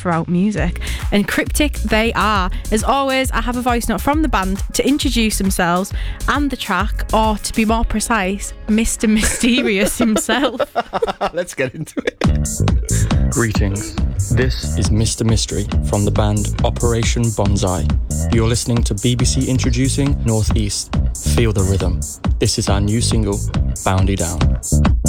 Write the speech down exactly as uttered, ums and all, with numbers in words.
throughout music. And cryptic they are. As always, I have a voice note from the band to introduce themselves and the track, or to be more precise, Mister Mysterious himself. Let's get into it. Greetings. This is Mister Mystery from the band Operation Bonsai. You're listening to B B C introducing Northeast. Feel the rhythm. This is our new single, Boundy Down.